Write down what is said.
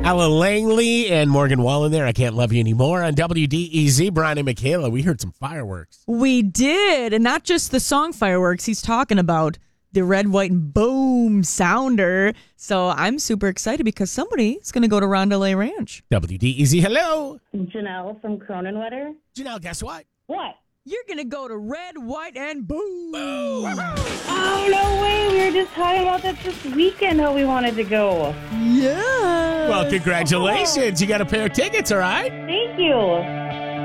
Alan Langley and Morgan Wallen there. I Can't Love You Anymore on WDEZ. Brian and Michaela, we heard some fireworks. We did. And not just the song Fireworks. He's talking about the red, white, and boom sounder. So I'm super excited because somebody is going to go to Rondelay Ranch. WDEZ, hello. Janelle from Cronenwetter. Janelle, guess what? What? You're going to go to red, white, and boom. Oh, no way. We were just talking about that this weekend, how we wanted to go. Yeah. Well, congratulations. You got a pair of tickets, all right? Thank you.